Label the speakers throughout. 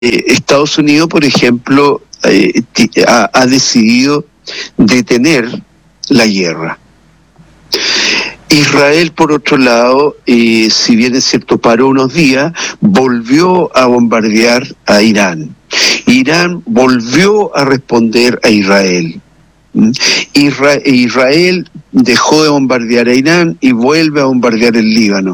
Speaker 1: Estados Unidos, por ejemplo, ha decidido detener la guerra. Israel, por otro lado, si bien es cierto, paró unos días, volvió a bombardear a Irán. Irán volvió a responder a Israel. Israel dejó de bombardear a Irán y vuelve a bombardear el Líbano.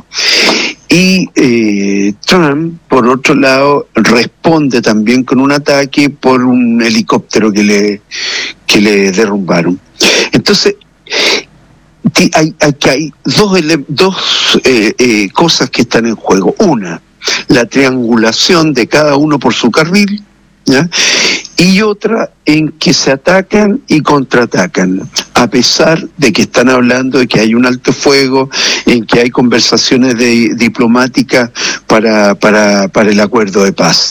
Speaker 1: Y Trump, por otro lado, responde también con un ataque por un helicóptero que le derrumbaron. Entonces, hay dos cosas que están en juego. Una, la triangulación de cada uno por su carril, ¿ya? Y otra en que se atacan y contraatacan, a pesar de que están hablando de que hay un alto fuego, en que hay conversaciones diplomáticas para el acuerdo de paz.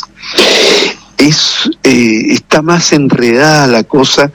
Speaker 1: Está más enredada la cosa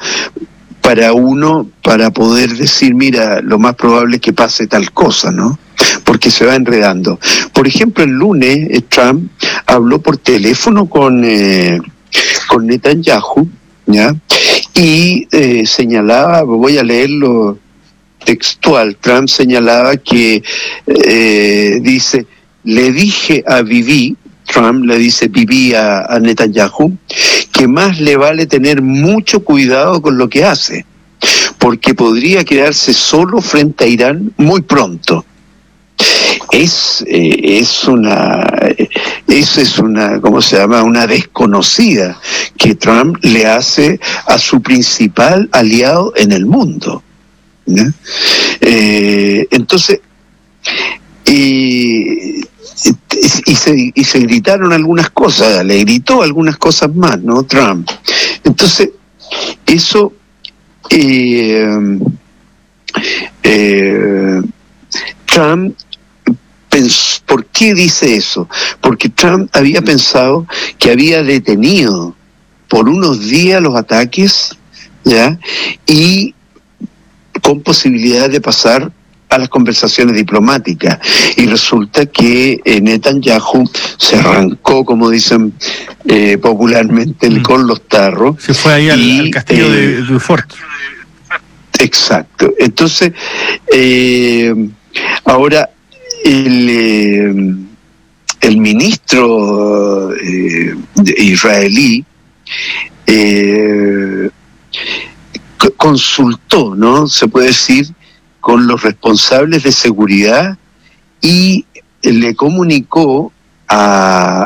Speaker 1: para poder decir, mira, lo más probable es que pase tal cosa, ¿no? Porque se va enredando. Por ejemplo, el lunes Trump habló por teléfono con Netanyahu, ¿ya? Y señalaba, voy a leerlo textual, Trump señalaba que dice, le dije a Bibi, Trump le dice Bibi a Netanyahu, que más le vale tener mucho cuidado con lo que hace, porque podría quedarse solo frente a Irán muy pronto. Es una, ¿cómo se llama? Una desconocida que Trump le hace a su principal aliado en el mundo, ¿no? Entonces, y se gritaron algunas cosas, le gritó algunas cosas más, ¿no? Trump. Entonces, eso Trump ¿por qué dice eso? Porque Trump había pensado que había detenido por unos días los ataques, ¿ya? Y con posibilidad de pasar a las conversaciones diplomáticas. Y resulta que Netanyahu se arrancó, como dicen popularmente, con los tarros.
Speaker 2: Se fue ahí al castillo de Beaufort.
Speaker 1: Exacto. Entonces, ahora el ministro israelí consultó, ¿no? Se puede decir, con los responsables de seguridad y le comunicó al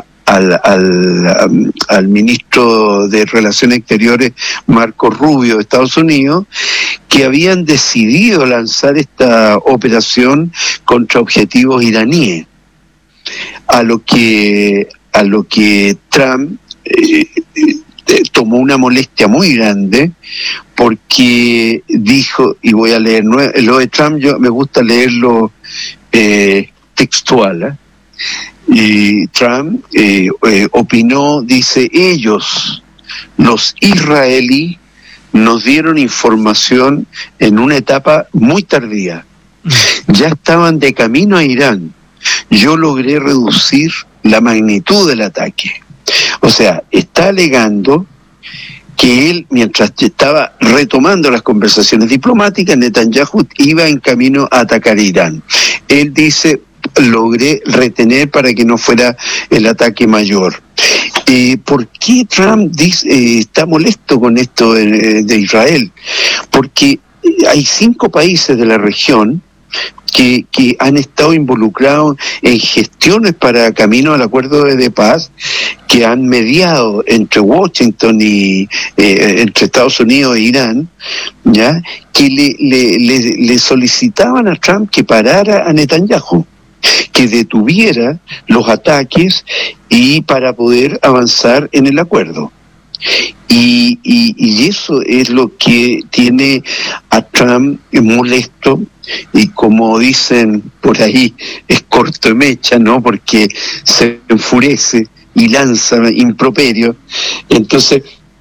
Speaker 1: ministro de Relaciones Exteriores, Marco Rubio, de Estados Unidos, que habían decidido lanzar esta operación contra objetivos iraníes, a lo que Trump tomó una molestia muy grande, porque dijo, y voy a leer, lo de Trump yo me gusta leerlo textual, ¿eh? Y Trump opinó, dice, ellos, los israelíes, nos dieron información en una etapa muy tardía. Ya estaban de camino a Irán. Yo logré reducir la magnitud del ataque. O sea, está alegando que él, mientras estaba retomando las conversaciones diplomáticas, Netanyahu iba en camino a atacar a Irán. Él dice, logré retener para que no fuera el ataque mayor. ¿Por qué Trump está molesto con esto de Israel? Porque hay 5 países de la región que han estado involucrados en gestiones para camino al acuerdo de paz, que han mediado entre Washington y entre Estados Unidos e Irán, ¿ya? Que le solicitaban a Trump que parara a Netanyahu, que detuviera los ataques y para poder avanzar en el acuerdo. Y eso es lo que tiene a Trump molesto, y como dicen por ahí, es corto de mecha, ¿no? Porque se enfurece y lanza improperios. Entonces,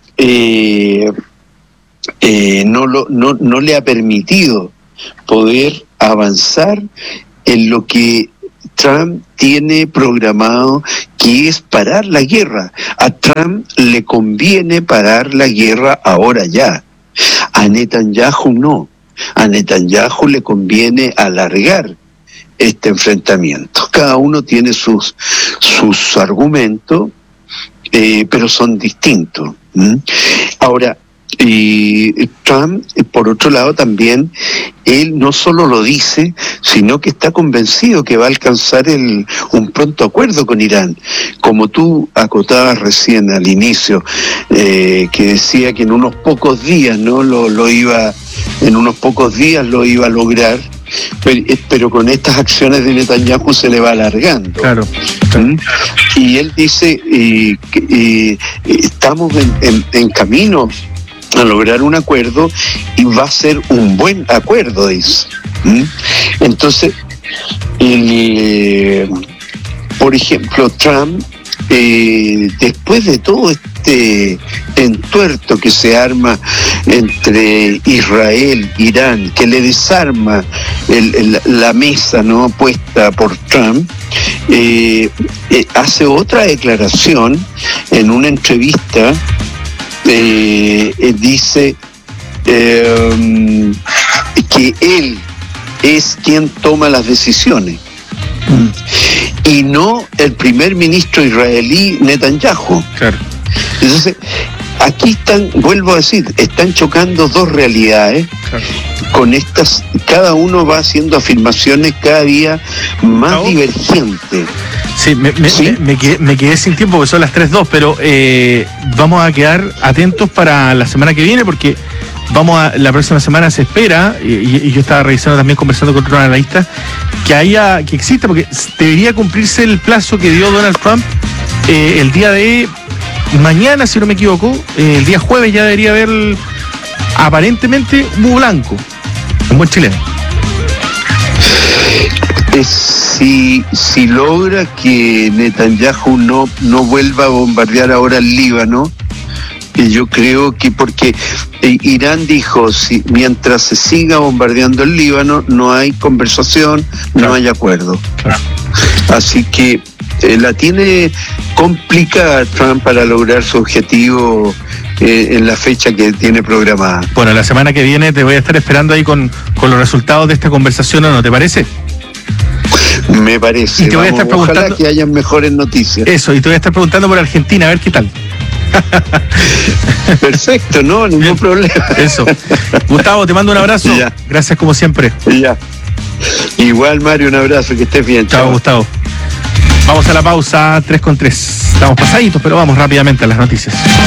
Speaker 1: no le ha permitido poder avanzar en lo que Trump tiene programado que es parar la guerra. A Trump le conviene parar la guerra ahora ya. A Netanyahu no. A Netanyahu le conviene alargar este enfrentamiento. Cada uno tiene sus argumentos, pero son distintos. Ahora, Trump, por otro lado, también, él no solo lo dice, sino que está convencido que va a alcanzar un pronto acuerdo con Irán. Como tú acotabas recién al inicio, que decía que en unos pocos días, ¿no? En unos pocos días lo iba a lograr, pero con estas acciones de Netanyahu se le va alargando.
Speaker 2: Claro.
Speaker 1: Y él dice que estamos en camino a lograr un acuerdo y va a ser un buen acuerdo, dice. Entonces, por ejemplo, Trump, después de todo este entuerto que se arma entre Israel, Irán, que le desarma la mesa, ¿no?, puesta por Trump, hace otra declaración en una entrevista. Dice que él es quien toma las decisiones y no el primer ministro israelí Netanyahu.
Speaker 2: Claro.
Speaker 1: Entonces, aquí vuelvo a decir, están chocando dos realidades. Claro. Con estas, cada uno va haciendo afirmaciones cada día más divergentes.
Speaker 2: Sí, me quedé sin tiempo porque son las 3:02, pero vamos a quedar atentos para la semana que viene porque la próxima semana se espera, y yo estaba revisando también, conversando con otros analistas, que exista, porque debería cumplirse el plazo que dio Donald Trump el día de mañana, si no me equivoco, el día jueves ya debería haber aparentemente humo blanco, en buen chileno.
Speaker 1: Si logra que Netanyahu no vuelva a bombardear ahora el Líbano, yo creo que, porque Irán dijo, mientras se siga bombardeando el Líbano, no hay conversación, no hay acuerdo. Claro. Así que la tiene complicada Trump para lograr su objetivo en la fecha que tiene programada.
Speaker 2: Bueno, la semana que viene te voy a estar esperando ahí con los resultados de esta conversación, ¿o no te parece?
Speaker 1: Me parece.
Speaker 2: Y te voy a estar preguntando,
Speaker 1: ojalá que hayan mejores noticias.
Speaker 2: Eso, y te voy a estar preguntando por Argentina, a ver qué tal.
Speaker 1: Perfecto, no, ningún problema.
Speaker 2: Eso. Gustavo, te mando un abrazo.
Speaker 1: Ya.
Speaker 2: Gracias como siempre.
Speaker 1: Ya. Igual, Mario, un abrazo, que estés bien.
Speaker 2: Chao, Gustavo. Vamos a la pausa 3:3. Estamos pasaditos, pero vamos rápidamente a las noticias.